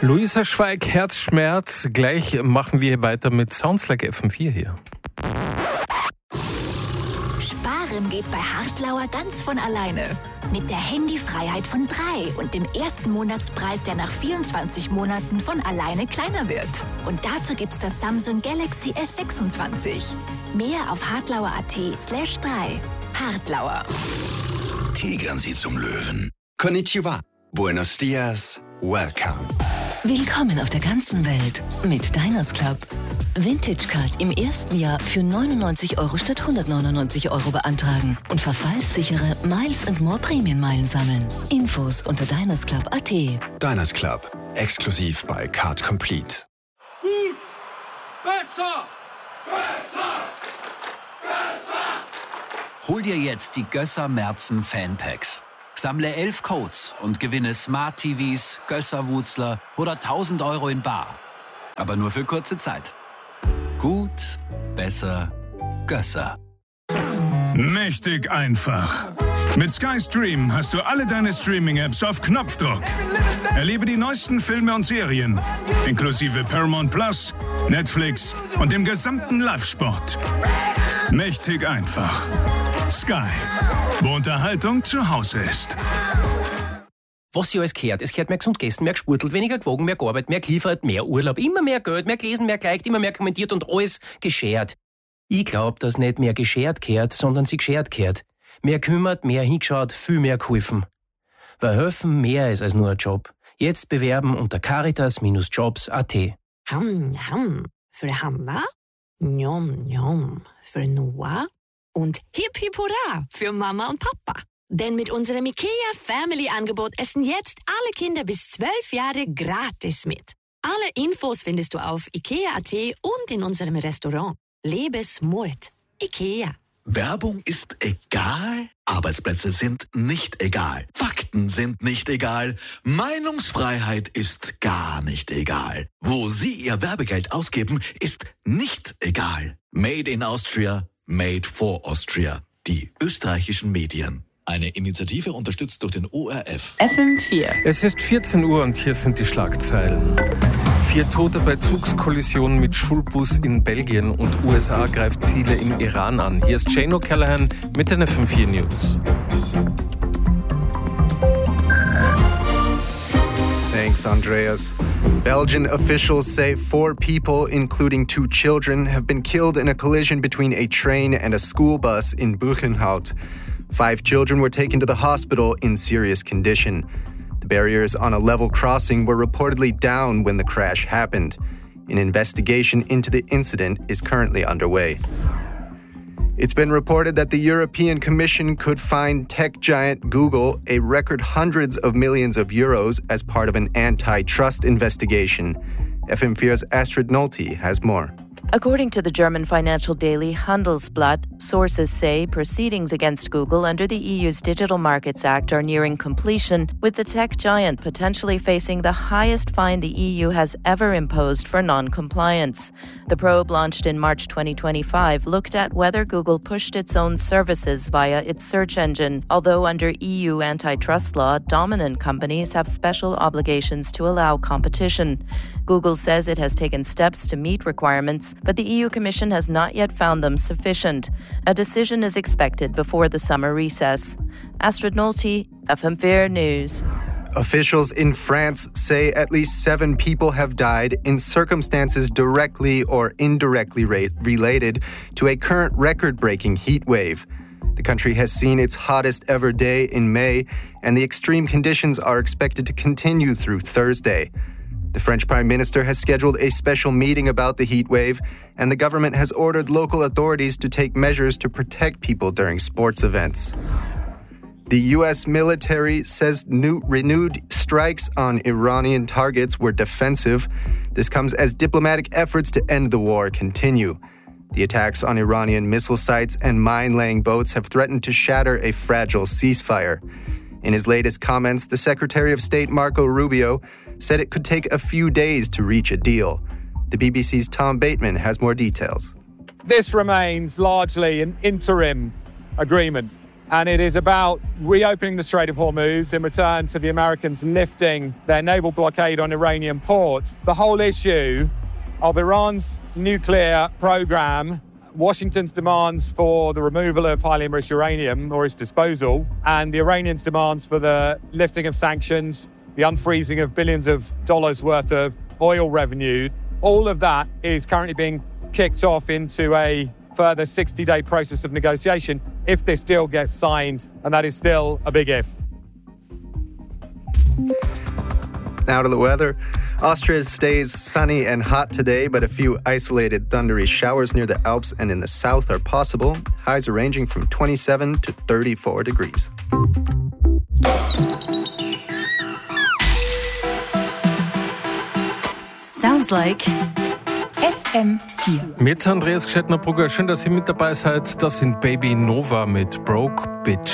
Luisa Schweig, Herzschmerz. Gleich machen wir weiter mit Sounds Like FM4 hier. Sparen geht bei Hartlauer ganz von alleine. Mit der Handyfreiheit von 3 und dem ersten Monatspreis, der nach 24 Monaten von alleine kleiner wird. Und dazu gibt's das Samsung Galaxy S26. Mehr auf hartlauer.at/3. Hartlauer. Tigern Sie zum Löwen. Konnichiwa. Buenos dias. Welcome. Willkommen auf der ganzen Welt mit Diners Club. Vintage Card im ersten Jahr für 99 € statt 199 € beantragen und verfallssichere Miles & More Prämienmeilen sammeln. Infos unter dinersclub.at. Diners Club. Exklusiv bei Card Complete. Gut! Besser! Besser! Besser! Hol dir jetzt die Gösser Merzen Fanpacks. Sammle 11 Codes und gewinne Smart TVs, Gösser-Wutzler oder 1.000 € in bar. Aber nur für kurze Zeit. Gut, besser, Gösser. Mächtig einfach. Mit Sky Stream hast du alle deine Streaming-Apps auf Knopfdruck. Erlebe die neuesten Filme und Serien, inklusive Paramount Plus, Netflix und dem gesamten Live-Sport. Mächtig einfach. Sky, wo Unterhaltung zu Hause ist. Was sie alles gehört. Es gehört mehr gesund gegessen, mehr gesportelt, weniger gewogen, mehr gearbeitet, mehr geliefert, mehr Urlaub, immer mehr Geld, mehr gelesen, mehr geliked, immer mehr kommentiert und alles geschert. Ich glaub, dass nicht mehr geschert gehört, sondern sie geschert gehört. Mehr kümmert, mehr hingeschaut, viel mehr geholfen. Weil helfen mehr ist als nur ein Job. Jetzt bewerben unter caritas-jobs.at. Für Hanna, Njom Njom für Noah und Hip Hip Hurra für Mama und Papa. Denn mit unserem IKEA Family Angebot essen jetzt alle Kinder bis 12 Jahre gratis mit. Alle Infos findest du auf IKEA.at und in unserem Restaurant. Lebe smart. IKEA. Werbung ist egal, Arbeitsplätze sind nicht egal, Fakten sind nicht egal, Meinungsfreiheit ist gar nicht egal. Wo Sie Ihr Werbegeld ausgeben, ist nicht egal. Made in Austria, made for Austria. Die österreichischen Medien. Eine Initiative unterstützt durch den ORF. FM4. Es ist 14 Uhr und hier sind die Schlagzeilen. 4 Tote bei Zugskollision mit Schulbus in Belgien und USA greift Ziele im Iran an. Hier ist Jane O'Callaghan mit den FM4 News. Thanks, Andreas. Belgian officials say 4 people, including 2 children, have been killed in a collision between a train and a school bus in Buchenhout. 5 children were taken to the hospital in serious condition. The barriers on a level crossing were reportedly down when the crash happened. An investigation into the incident is currently underway. It's been reported that the European Commission could fine tech giant Google a record hundreds of millions of euros as part of an antitrust investigation. FM4's Astrid Nolte has more. According to the German financial daily Handelsblatt, sources say proceedings against Google under the EU's Digital Markets Act are nearing completion, with the tech giant potentially facing the highest fine the EU has ever imposed for non-compliance. The probe, launched in March 2025, looked at whether Google pushed its own services via its search engine. Although under EU antitrust law, dominant companies have special obligations to allow competition. Google says it has taken steps to meet requirements, but the EU Commission has not yet found them sufficient. A decision is expected before the summer recess. Astrid Nolte, FM4 News. Officials in France say at least 7 people have died in circumstances directly or indirectly related to a current record-breaking heat wave. The country has seen its hottest ever day in May, and the extreme conditions are expected to continue through Thursday. The French Prime Minister has scheduled a special meeting about the heat wave, and the government has ordered local authorities to take measures to protect people during sports events. The U.S. military says renewed strikes on Iranian targets were defensive. This comes as diplomatic efforts to end the war continue. The attacks on Iranian missile sites and mine-laying boats have threatened to shatter a fragile ceasefire. In his latest comments, the Secretary of State Marco Rubio said it could take a few days to reach a deal. The BBC's Tom Bateman has more details. This remains largely an interim agreement. And it is about reopening the Strait of Hormuz in return for the Americans lifting their naval blockade on Iranian ports. The whole issue of Iran's nuclear program, Washington's demands for the removal of highly enriched uranium or its disposal, and the Iranians' demands for the lifting of sanctions, the unfreezing of billions of dollars worth of oil revenue, all of that is currently being kicked off into a further 60-day process of negotiation if this deal gets signed, and that is still a big if. Now to the weather. Austria stays sunny and hot today, but a few isolated thundery showers near the Alps and in the south are possible. Highs are ranging from 27 to 34 degrees. Sounds like FM4. Mit Andreas Gschettner-Brugger, schön, dass ihr mit dabei seid. Das sind Baby Nova mit Broke Bitch.